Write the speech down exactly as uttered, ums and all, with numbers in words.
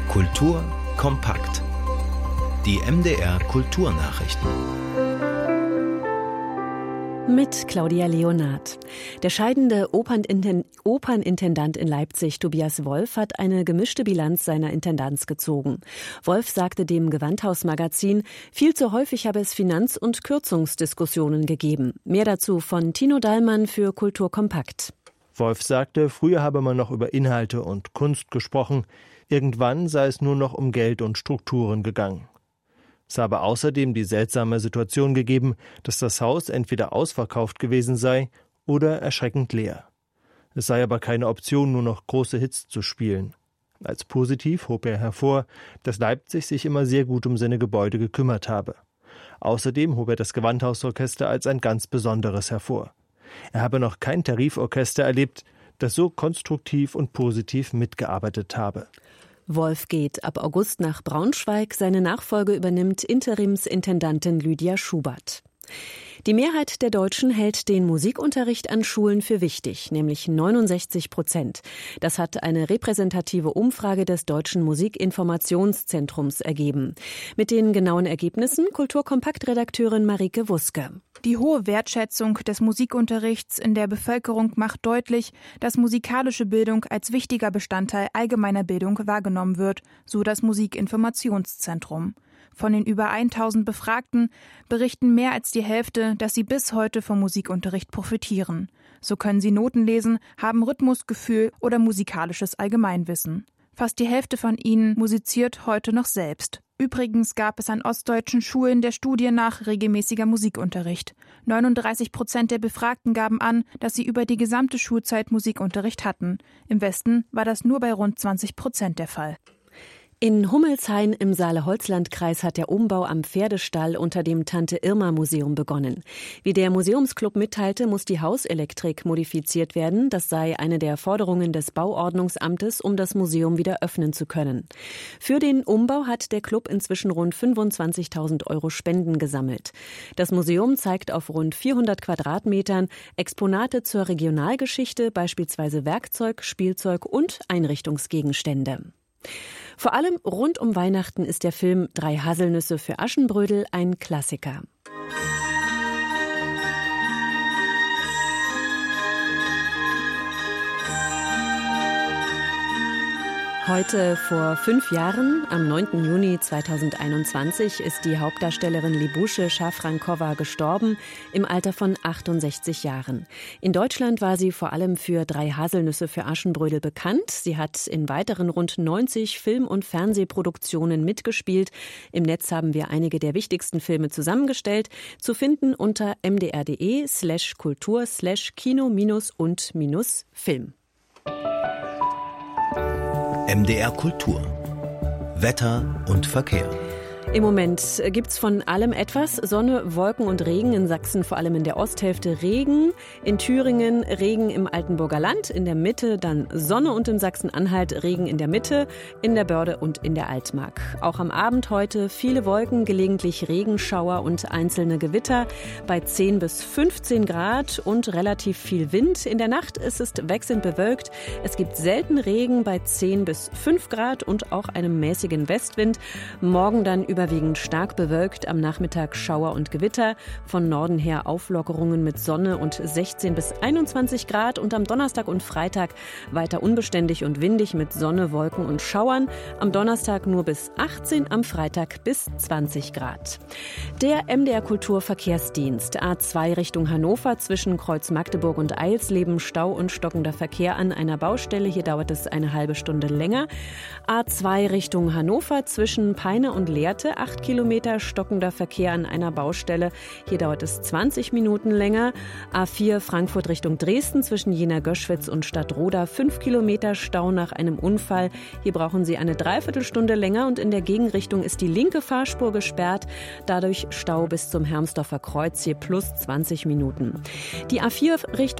Kultur kompakt. Die M D R Kulturnachrichten. Mit Claudia Leonard. Der scheidende Opernintendant in Leipzig, Tobias Wolff, hat eine gemischte Bilanz seiner Intendanz gezogen. Wolff sagte dem Gewandhaus-Magazin, viel zu häufig habe es Finanz- und Kürzungsdiskussionen gegeben. Mehr dazu von Tino Dallmann für Kultur kompakt. Wolff sagte, früher habe man noch über Inhalte und Kunst gesprochen. Irgendwann sei es nur noch um Geld und Strukturen gegangen. Es habe außerdem die seltsame Situation gegeben, dass das Haus entweder ausverkauft gewesen sei oder erschreckend leer. Es sei aber keine Option, nur noch große Hits zu spielen. Als positiv hob er hervor, dass Leipzig sich immer sehr gut um seine Gebäude gekümmert habe. Außerdem hob er das Gewandhausorchester als ein ganz besonderes hervor. Er habe noch kein Tariforchester erlebt, das so konstruktiv und positiv mitgearbeitet habe. Wolff geht ab August nach Braunschweig. Seine Nachfolge übernimmt Interimsintendantin Lydia Schubert. Die Mehrheit der Deutschen hält den Musikunterricht an Schulen für wichtig, nämlich neunundsechzig Prozent. Das hat eine repräsentative Umfrage des Deutschen Musikinformationszentrums ergeben. Mit den genauen Ergebnissen Kulturkompakt-Redakteurin Marike Wuske. Die hohe Wertschätzung des Musikunterrichts in der Bevölkerung macht deutlich, dass musikalische Bildung als wichtiger Bestandteil allgemeiner Bildung wahrgenommen wird, so das Musikinformationszentrum. Von den über tausend Befragten berichten mehr als die Hälfte, dass sie bis heute vom Musikunterricht profitieren. So können sie Noten lesen, haben Rhythmusgefühl oder musikalisches Allgemeinwissen. Fast die Hälfte von ihnen musiziert heute noch selbst. Übrigens gab es an ostdeutschen Schulen der Studie nach regelmäßiger Musikunterricht. neununddreißig Prozent der Befragten gaben an, dass sie über die gesamte Schulzeit Musikunterricht hatten. Im Westen war das nur bei rund zwanzig Prozent der Fall. In Hummelshain im Saale-Holzland-Kreis hat der Umbau am Pferdestall unter dem Tante-Irma-Museum begonnen. Wie der Museumsclub mitteilte, muss die Hauselektrik modifiziert werden. Das sei eine der Forderungen des Bauordnungsamtes, um das Museum wieder öffnen zu können. Für den Umbau hat der Club inzwischen rund fünfundzwanzigtausend Euro Spenden gesammelt. Das Museum zeigt auf rund vierhundert Quadratmetern Exponate zur Regionalgeschichte, beispielsweise Werkzeug, Spielzeug und Einrichtungsgegenstände. Vor allem rund um Weihnachten ist der Film Drei Haselnüsse für Aschenbrödel ein Klassiker. Heute vor fünf Jahren, am neunten Juni zweitausendeinundzwanzig, ist die Hauptdarstellerin Libusche Schafrankowa gestorben, im Alter von achtundsechzig Jahren. In Deutschland war sie vor allem für Drei Haselnüsse für Aschenbrödel bekannt. Sie hat in weiteren rund neunzig Film- und Fernsehproduktionen mitgespielt. Im Netz haben wir einige der wichtigsten Filme zusammengestellt, zu finden unter mdr.de slash kultur slash kino minus und minus Film. M D R Kultur. Wetter und Verkehr. Im Moment gibt's von allem etwas. Sonne, Wolken und Regen. In Sachsen vor allem in der Osthälfte Regen. In Thüringen Regen im Altenburger Land. In der Mitte dann Sonne und in Sachsen-Anhalt Regen in der Mitte, in der Börde und in der Altmark. Auch am Abend heute viele Wolken, gelegentlich Regenschauer und einzelne Gewitter bei zehn bis fünfzehn Grad und relativ viel Wind. In der Nacht ist es wechselnd bewölkt. Es gibt selten Regen bei zehn bis fünf Grad und auch einem mäßigen Westwind. Morgen dann über Überwiegend stark bewölkt, am Nachmittag Schauer und Gewitter. Von Norden her Auflockerungen mit Sonne und sechzehn bis einundzwanzig Grad. Und am Donnerstag und Freitag weiter unbeständig und windig mit Sonne, Wolken und Schauern. Am Donnerstag nur bis achtzehn, am Freitag bis zwanzig Grad. Der M D R Kulturverkehrsdienst. A zwei Richtung Hannover zwischen Kreuz Magdeburg und Eilsleben. Stau und stockender Verkehr an einer Baustelle. Hier dauert es eine halbe Stunde länger. A zwei Richtung Hannover zwischen Peine und Lehrte. acht Kilometer stockender Verkehr an einer Baustelle. Hier dauert es zwanzig Minuten länger. A vier Frankfurt Richtung Dresden zwischen Jena-Göschwitz und Stadtroda. fünf Kilometer Stau nach einem Unfall. Hier brauchen Sie eine Dreiviertelstunde länger und in der Gegenrichtung ist die linke Fahrspur gesperrt. Dadurch Stau bis zum Hermsdorfer Kreuz. Hier plus zwanzig Minuten. Die A vier Richtung